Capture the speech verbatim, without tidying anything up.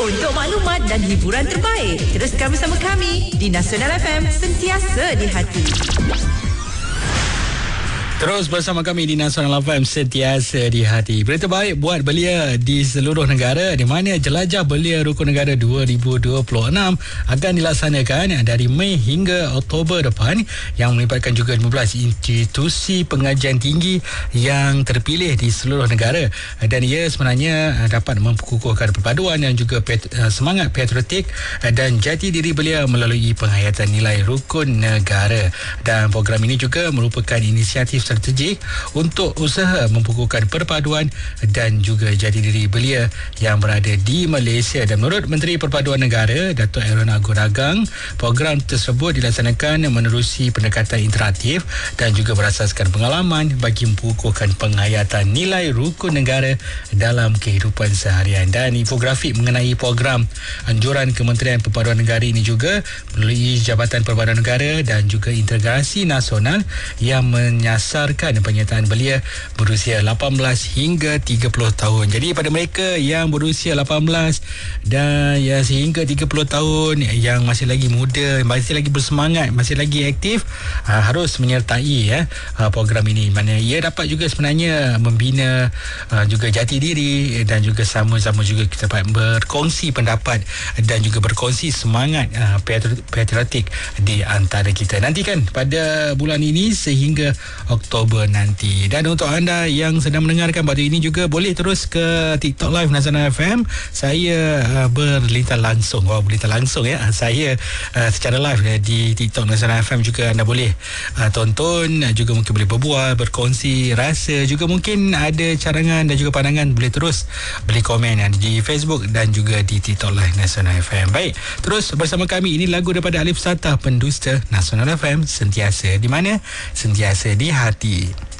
Untuk maklumat dan hiburan terbaik, teruskan bersama kami di Nasional F M, sentiasa di hati. Terus bersama kami di Nasional F M, sentiasa di hati. Berita baik buat belia di seluruh negara, di mana jelajah belia rukun negara dua ribu dua puluh enam akan dilaksanakan dari Mei hingga Oktober depan, yang melibatkan juga lima belas institusi pengajian tinggi yang terpilih di seluruh negara. Dan ia sebenarnya dapat memperkukuhkan perpaduan dan juga pet, semangat patriotik dan jati diri belia melalui penghayatan nilai rukun negara. Dan program ini juga merupakan inisiatif strategik untuk usaha memperkukuhkan perpaduan dan juga jati diri belia yang berada di Malaysia. Dan menurut Menteri Perpaduan Negara Datuk Aaron Aguragang, program tersebut dilaksanakan menerusi pendekatan interaktif dan juga berasaskan pengalaman bagi memperkukuhkan penghayatan nilai rukun negara dalam kehidupan seharian. Dan infografik mengenai program anjuran Kementerian Perpaduan Negara ini juga melalui Jabatan Perpaduan Negara dan juga Integrasi Nasional yang menyasar penyertaan belia berusia lapan belas hingga tiga puluh tahun. Jadi pada mereka yang berusia lapan belas dan ya sehingga tiga puluh tahun yang masih lagi muda, masih lagi bersemangat, masih lagi aktif, aa, harus menyertai ya aa, program ini. Mana ia dapat juga sebenarnya membina aa, juga jati diri dan juga sama-sama juga kita dapat berkongsi pendapat dan juga berkongsi semangat aa, patriotik di antara kita. Nantikan pada bulan ini sehingga Oktober nanti. Dan untuk anda yang sedang mendengarkan pada ini juga boleh terus ke TikTok Live Nasional F M. Saya uh, berlintas langsung. Wah, berlintas langsung ya. Saya uh, secara live uh, di TikTok Nasional F M juga anda boleh uh, tonton, uh, juga mungkin boleh berbual, berkongsi rasa, juga mungkin ada carangan dan juga pandangan, boleh terus boleh komen uh, di Facebook dan juga di TikTok Live Nasional F M. Baik, terus bersama kami, ini lagu daripada Alif Satah, pendusta Nasional F M, sentiasa di mana? Sentiasa di hati.